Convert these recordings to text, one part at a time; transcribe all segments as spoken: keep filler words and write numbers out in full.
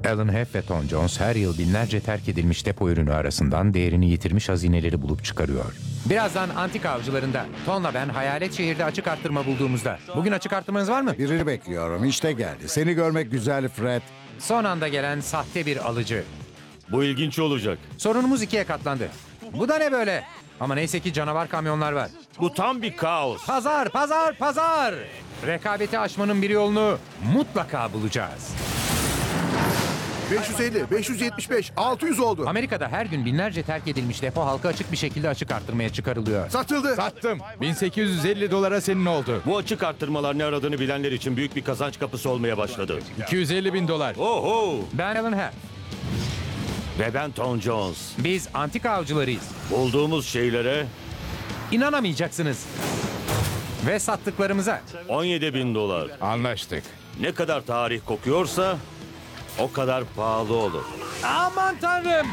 Alan Heff ve Tom Jones her yıl binlerce terk edilmiş depo ürünü arasından değerini yitirmiş hazineleri bulup çıkarıyor. Birazdan antika avcılarında Tom'la ben hayalet şehirde açık arttırma bulduğumuzda. Bugün açık arttırmanız var mı? Birini bekliyorum. İşte geldi. Seni görmek güzel Fred. Son anda gelen sahte bir alıcı. Bu ilginç olacak. Sorunumuz ikiye katlandı. Bu da ne böyle? Ama neyse ki canavar kamyonlar var. Bu tam bir kaos. Pazar, pazar, pazar! Rekabeti aşmanın bir yolunu mutlaka bulacağız. beş yüz elli, beş yüz yetmiş beş, altı yüz oldu. Amerika'da her gün binlerce terk edilmiş depo halka açık bir şekilde açık arttırmaya çıkarılıyor. Satıldı. Sattım. bin sekiz yüz elli dolara senin oldu. Bu açık arttırmalar ne aradığını bilenler için büyük bir kazanç kapısı olmaya başladı. iki yüz elli bin dolar. Oho! Ben Alan Heff. Ve ben Tom Jones. Biz antika avcılarıyız. Bulduğumuz şeylere İnanamayacaksınız. Ve sattıklarımıza. on yedi bin dolar. Anlaştık. Ne kadar tarih kokuyorsa o kadar pahalı olur. Aman tanrım!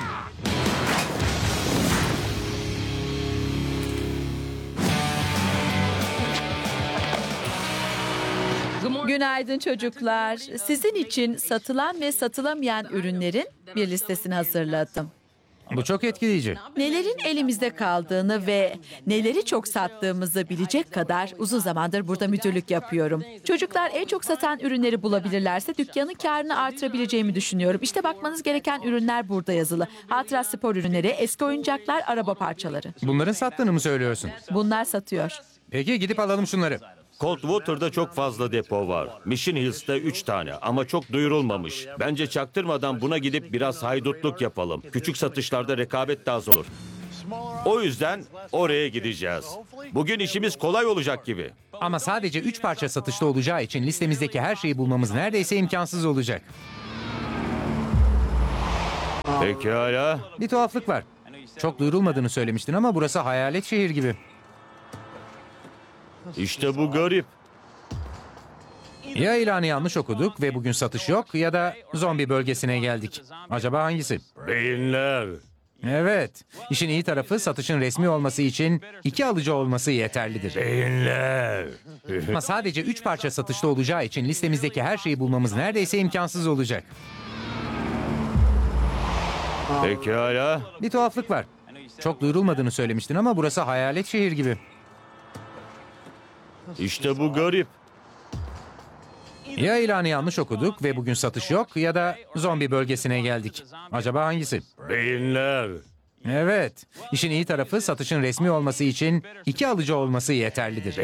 Günaydın çocuklar. Sizin için satılan ve satılamayan ürünlerin bir listesini hazırladım. Bu çok etkileyici. Nelerin elimizde kaldığını ve neleri çok sattığımızı bilecek kadar uzun zamandır burada müdürlük yapıyorum. Çocuklar en çok satan ürünleri bulabilirlerse dükkanın karını artırabileceğimi düşünüyorum. İşte bakmanız gereken ürünler burada yazılı. Hatıra spor ürünleri, eski oyuncaklar, araba parçaları. Bunların sattığını mı söylüyorsun? Bunlar satıyor. Peki gidip alalım şunları. Coldwater'da çok fazla depo var. Mission Hills'te üç tane ama çok duyurulmamış. Bence çaktırmadan buna gidip biraz haydutluk yapalım. Küçük satışlarda rekabet de az olur. O yüzden oraya gideceğiz. Bugün işimiz kolay olacak gibi. Ama sadece üç parça satışta olacağı için listemizdeki her şeyi bulmamız neredeyse imkansız olacak. Pekala. Bir tuhaflık var. Çok duyurulmadığını söylemiştin ama burası hayalet şehir gibi. İşte bu garip. Ya ilanı yanlış okuduk ve bugün satış yok ya da zombi bölgesine geldik. Acaba hangisi? Beyinler. Evet. İşin iyi tarafı satışın resmi olması için iki alıcı olması yeterlidir. Beyinler. Ama sadece üç parça satışta olacağı için listemizdeki her şeyi bulmamız neredeyse imkansız olacak. Pekala. Bir tuhaflık var. Çok duyurulmadığını söylemiştin ama burası hayalet şehir gibi. İşte bu garip. Ya ilanı yanlış okuduk ve bugün satış yok ya da zombi bölgesine geldik. Acaba hangisi? Beyinler. Evet. İşin iyi tarafı satışın resmi olması için iki alıcı olması yeterlidir.